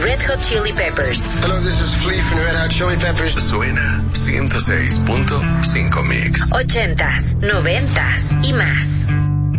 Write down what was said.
Red Hot Chili Peppers. Hello, this is Flea from Red Hot Chili Peppers. Suena 106.5 Mix. 80s, 90s y más.